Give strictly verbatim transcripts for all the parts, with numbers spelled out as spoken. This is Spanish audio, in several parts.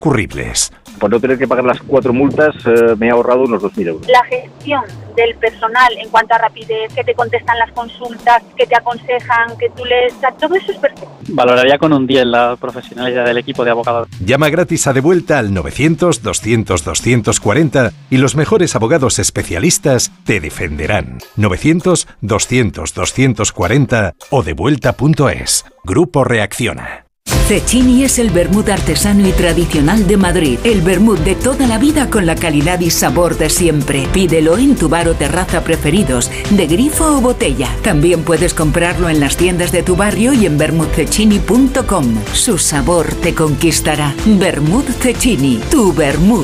Curribles. Por no tener que pagar las cuatro multas, eh, me he ahorrado unos dos mil euros. La gestión del personal en cuanto a rapidez, que te contestan las consultas, que te aconsejan, que tú les... Todo eso es perfecto. Valoraría con un diez la profesionalidad del equipo de abogados. Llama gratis a Devuelta al novecientos, doscientos, doscientos cuarenta y los mejores abogados especialistas te defenderán. novecientos, doscientos, doscientos cuarenta o devuelta punto es. Grupo Reacciona. Cecchini es el vermut artesano y tradicional de Madrid. El vermut de toda la vida con la calidad y sabor de siempre. Pídelo en tu bar o terraza preferidos, de grifo o botella. También puedes comprarlo en las tiendas de tu barrio y en vermut cecchini punto com. Su sabor te conquistará. Vermut Cecchini, tu vermut.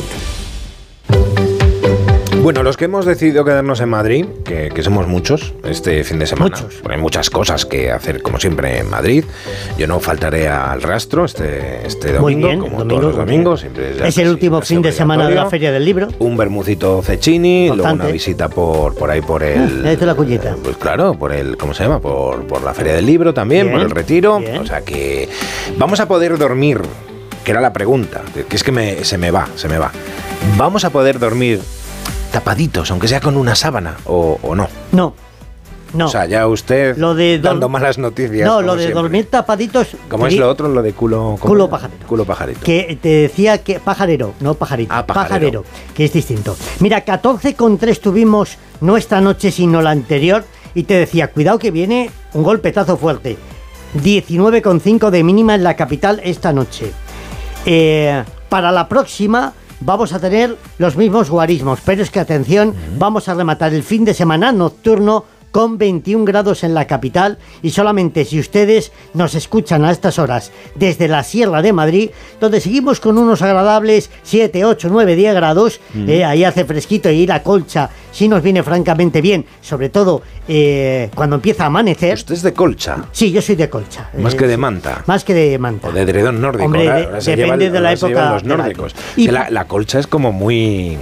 Bueno, los que hemos decidido quedarnos en Madrid, que, que somos muchos este fin de semana, muchos. Porque hay muchas cosas que hacer, como siempre, en Madrid. Yo no faltaré al rastro este, este domingo, bien, como domingo, todos los domingos. Siempre es, es el último fin de semana de la Feria del Libro. Un bermucito Cecchini, Bastante. luego una visita por, por ahí por el... Ah, la cullita. Pues claro, por el, ¿cómo se llama? Por, por la Feria del Libro también, Bien, por el Retiro. bien. O sea que vamos a poder dormir, que era la pregunta, que es que me, se me va, se me va. ¿Vamos a poder dormir tapaditos, aunque sea con una sábana, o, o no? No, no. O sea, ya usted lo de dando malas noticias. No, como lo de siempre. dormir tapaditos. ¿Cómo es lo otro? Lo de culo... ¿cómo Culo era? pajarero. Culo pajarito. Que te decía que pajarero, no pajarito. Ah, pajarero. que es distinto. Mira, catorce coma tres tuvimos no esta noche, sino la anterior, y te decía, cuidado que viene un golpetazo fuerte. diecinueve coma cinco de mínima en la capital esta noche. Eh, para la próxima vamos a tener los mismos guarismos, pero es que atención, uh-huh. vamos a rematar el fin de semana nocturno con veintiún grados en la capital, y solamente si ustedes nos escuchan a estas horas desde la Sierra de Madrid, donde seguimos con unos agradables siete, ocho, nueve, diez grados, mm. eh, ahí hace fresquito, y la Colcha sí nos viene francamente bien, sobre todo eh, cuando empieza a amanecer. ¿Usted es de Colcha? Sí, yo soy de Colcha. Más eh, que de manta. Más que de manta. O de edredón nórdico. Hombre, ahora, de, ahora se depende llevan, de la ahora se llevan época los nórdicos. Y que la, la Colcha es como muy...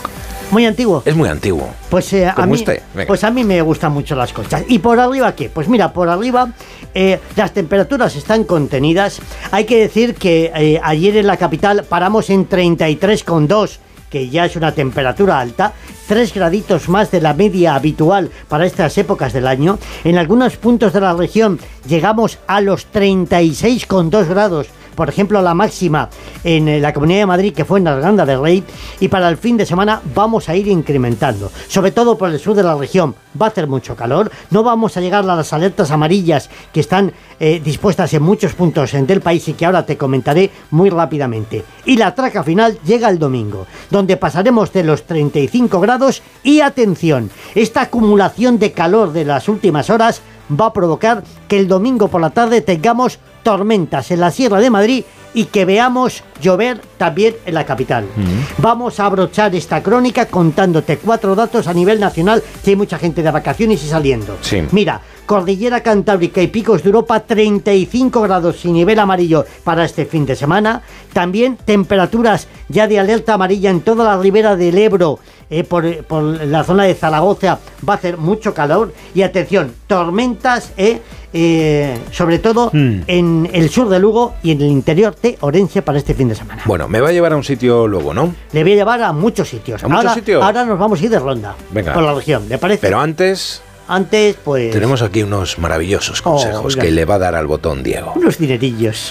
Muy antiguo. Es muy antiguo. Pues eh, a como mí, usted. Venga. Pues a mí me gustan mucho las colchas. ¿Y por arriba qué? Pues mira, por arriba eh, las temperaturas están contenidas. Hay que decir que eh, ayer en la capital paramos en treinta y tres coma dos, que ya es una temperatura alta, tres graditos más de la media habitual para estas épocas del año. En algunos puntos de la región llegamos a los treinta y seis coma dos grados. Por ejemplo, la máxima en la Comunidad de Madrid, que fue en Arganda de Rey, y para el fin de semana vamos a ir incrementando, sobre todo por el sur de la región. Va a hacer mucho calor, no vamos a llegar a las alertas amarillas que están eh, dispuestas en muchos puntos del país y que ahora te comentaré muy rápidamente. Y la traca final llega el domingo, donde pasaremos de los treinta y cinco grados, y atención, esta acumulación de calor de las últimas horas va a provocar que el domingo por la tarde tengamos tormentas en la Sierra de Madrid y que veamos llover también en la capital. Mm. Vamos a abrochar esta crónica contándote cuatro datos a nivel nacional, que hay mucha gente de vacaciones y saliendo. Sí. Mira, Cordillera Cantábrica y Picos de Europa, treinta y cinco grados y nivel amarillo para este fin de semana. También temperaturas ya de alerta amarilla en toda la ribera del Ebro. Eh, por, por la zona de Zaragoza va a hacer mucho calor. Y atención, tormentas, eh, eh, sobre todo mm. en el sur de Lugo y en el interior de Orense para este fin de semana. Bueno, me va a llevar a un sitio luego, ¿no? Le voy a llevar a muchos sitios. ¿A muchos ahora, sitios? Ahora nos vamos a ir de ronda. Venga. Por la región, ¿le parece? Pero antes... Antes, pues... Tenemos aquí unos maravillosos consejos oh, que le va a dar al botón Diego. Unos dinerillos.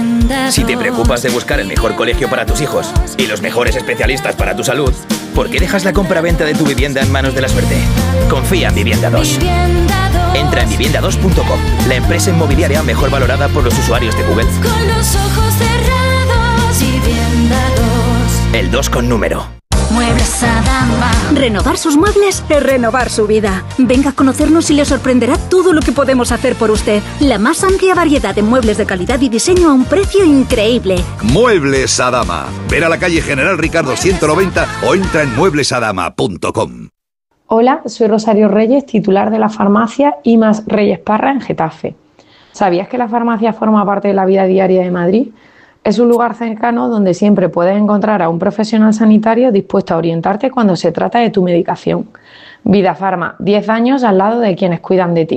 Si te preocupas de buscar el mejor colegio para tus hijos y los mejores especialistas para tu salud, ¿por qué dejas la compra-venta de tu vivienda en manos de la suerte? Confía en Vivienda dos. Entra en vivienda dos punto com, la empresa inmobiliaria mejor valorada por los usuarios de Google. Con los ojos cerrados, Vivienda dos. El dos con número. Muebles Adama. Renovar sus muebles es renovar su vida. Venga a conocernos y le sorprenderá todo lo que podemos hacer por usted. La más amplia variedad de muebles de calidad y diseño a un precio increíble. Muebles Adama. Ver a la calle General Ricardo ciento noventa o entra en muebles adama punto com. Hola, soy Rosario Reyes, titular de la farmacia Imas Reyes Parra en Getafe. ¿Sabías que la farmacia forma parte de la vida diaria de Madrid? Es un lugar cercano donde siempre puedes encontrar a un profesional sanitario dispuesto a orientarte cuando se trata de tu medicación. Vida Farma, diez años al lado de quienes cuidan de ti.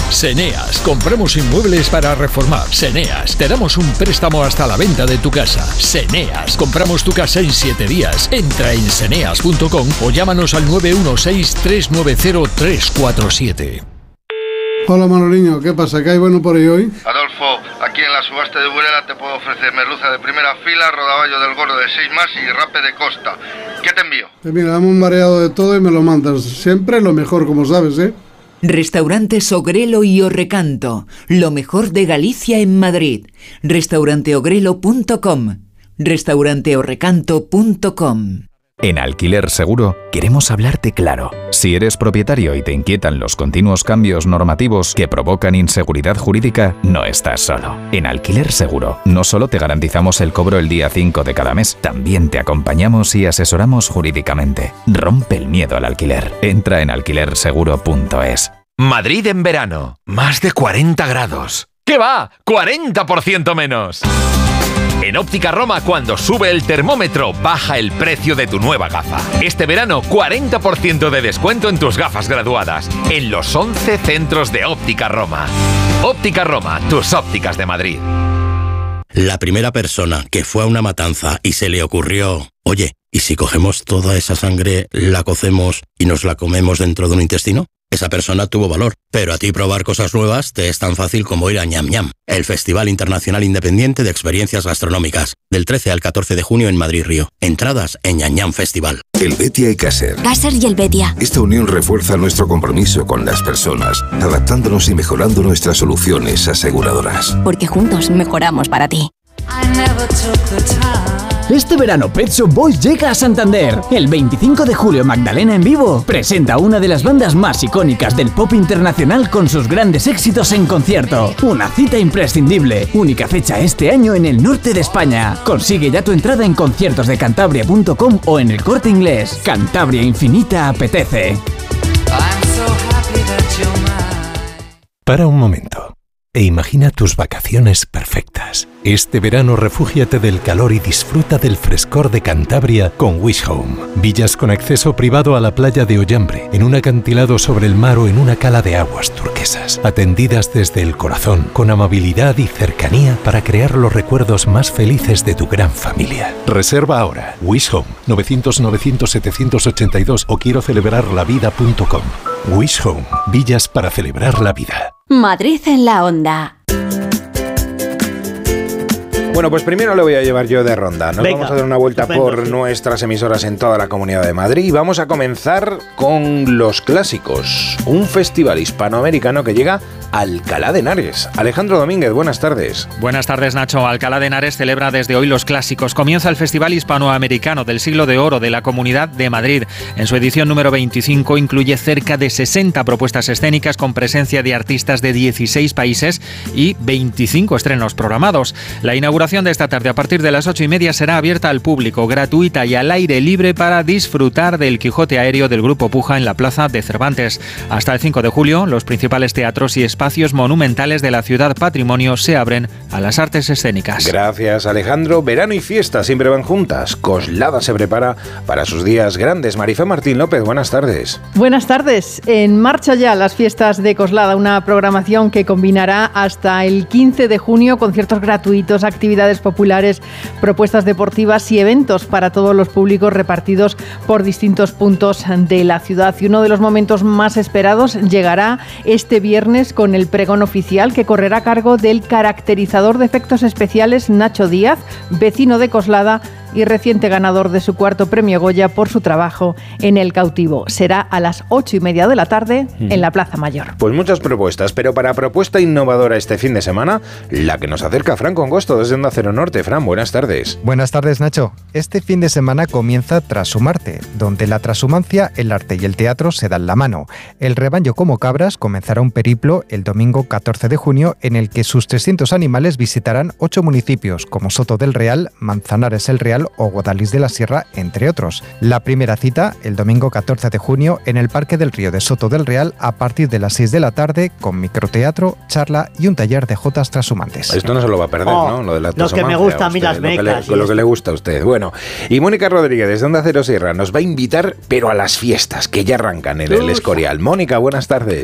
Seneas, compramos inmuebles para reformar. Seneas, te damos un préstamo hasta la venta de tu casa. Seneas, compramos tu casa en siete días. Entra en seneas punto com o llámanos al nueve uno seis, tres nueve cero, tres cuatro siete. Hola Manoliño, ¿qué pasa? ¿Qué hay bueno por ahí hoy? Adolfo, aquí en la subasta de Burela te puedo ofrecer merluza de primera fila, rodaballo del gordo de seis más y rape de costa. ¿Qué te envío? Pues mira, dame un mareado de todo y me lo mandas. Siempre lo mejor, como sabes, ¿eh? Restaurantes Ogrelo y Orrecanto, lo mejor de Galicia en Madrid. restaurante ogrelo punto com, restaurante orrecanto punto com. En Alquiler Seguro queremos hablarte claro. Si eres propietario y te inquietan los continuos cambios normativos que provocan inseguridad jurídica, no estás solo. En Alquiler Seguro no solo te garantizamos el cobro el día cinco de cada mes, también te acompañamos y asesoramos jurídicamente. Rompe el miedo al alquiler. Entra en alquiler seguro punto es. Madrid en verano. Más de cuarenta grados. ¿Qué va? ¡cuarenta por ciento menos! En Óptica Roma, cuando sube el termómetro, baja el precio de tu nueva gafa. Este verano, cuarenta por ciento de descuento en tus gafas graduadas, en los once centros de Óptica Roma. Óptica Roma, tus ópticas de Madrid. La primera persona que fue a una matanza y se le ocurrió, oye, ¿y si cogemos toda esa sangre, la cocemos y nos la comemos dentro de un intestino? Esa persona tuvo valor, pero a ti probar cosas nuevas te es tan fácil como ir a Ñam Ñam, el Festival Internacional Independiente de Experiencias Gastronómicas, del trece al catorce de junio en Madrid Río. Entradas en Ñam Ñam Festival. El Betia y Caser. Caser y el Betia. Esta unión refuerza nuestro compromiso con las personas, adaptándonos y mejorando nuestras soluciones aseguradoras. Porque juntos mejoramos para ti. Este verano Pet Shop Boys llega a Santander. El veinticinco de julio Magdalena en Vivo presenta una de las bandas más icónicas del pop internacional con sus grandes éxitos en concierto. Una cita imprescindible. Única fecha este año en el norte de España. Consigue ya tu entrada en conciertos de cantabria punto com o en el Corte Inglés. Cantabria Infinita apetece. Para un momento e imagina tus vacaciones perfectas. Este verano refúgiate del calor y disfruta del frescor de Cantabria con Wish Home. Villas con acceso privado a la playa de Ollambre, en un acantilado sobre el mar o en una cala de aguas turquesas. Atendidas desde el corazón, con amabilidad y cercanía para crear los recuerdos más felices de tu gran familia. Reserva ahora. Wish Home, novecientos novecientos setecientos ochenta y dos o quiero celebrar la vida punto com. Wish Home, villas para celebrar la vida. Madrid en la onda. Bueno, pues primero le voy a llevar yo de ronda. Nos Venga, vamos a dar una vuelta estupendo, por sí. nuestras emisoras en toda la Comunidad de Madrid y vamos a comenzar con Los Clásicos, un festival hispanoamericano que llega a Alcalá de Henares. Alejandro Domínguez, buenas tardes. Buenas tardes, Nacho. Alcalá de Henares celebra desde hoy Los Clásicos. Comienza el Festival Hispanoamericano del Siglo de Oro de la Comunidad de Madrid. En su edición número veinticinco incluye cerca de sesenta propuestas escénicas con presencia de artistas de dieciséis países y veinticinco estrenos programados. La inauguración de esta tarde a partir de las ocho y media será abierta al público, gratuita y al aire libre para disfrutar del Quijote aéreo del Grupo Puja en la Plaza de Cervantes. Hasta el cinco de julio, los principales teatros y espacios monumentales de la ciudad patrimonio se abren a las artes escénicas. Gracias, Alejandro. Verano y fiesta siempre van juntas. Coslada se prepara para sus días grandes. Marifé Martín López, buenas tardes. Buenas tardes. En marcha ya las fiestas de Coslada, una programación que combinará hasta el quince de junio conciertos gratuitos, actividades populares, propuestas deportivas y eventos para todos los públicos repartidos por distintos puntos de la ciudad. Y uno de los momentos más esperados llegará este viernes con el pregón oficial que correrá a cargo del caracterizador de efectos especiales Nacho Díaz, vecino de Coslada y reciente ganador de su cuarto premio Goya por su trabajo en El Cautivo. Será a las ocho y media de la tarde en la Plaza Mayor. Pues muchas propuestas, pero para propuesta innovadora este fin de semana, la que nos acerca Fran Congosto desde Onda Cero Norte. Fran, buenas tardes. Buenas tardes, Nacho. Este fin de semana comienza Trashumarte, donde la transhumancia, el arte y el teatro se dan la mano. El rebaño como cabras comenzará un periplo el domingo catorce de junio en el que sus trescientos animales visitarán ocho municipios como Soto del Real, Manzanares el Real o Guadalís de la Sierra, entre otros. La primera cita, el domingo catorce de junio, en el Parque del Río de Soto del Real, a partir de las seis de la tarde, con microteatro, charla y un taller de jotas transhumantes. Esto no se lo va a perder, oh, ¿no? Lo de la Lo que me gusta a mí las becas. Con lo que le gusta a usted. Bueno, y Mónica Rodríguez, desde Onda Cero Sierra, nos va a invitar, pero a las fiestas, que ya arrancan en el Escorial. Mónica, buenas tardes.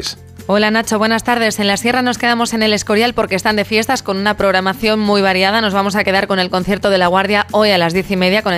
Hola Nacho, buenas tardes. En la Sierra nos quedamos en el Escorial porque están de fiestas con una programación muy variada. Nos vamos a quedar con el concierto de La Guardia hoy a las diez y media con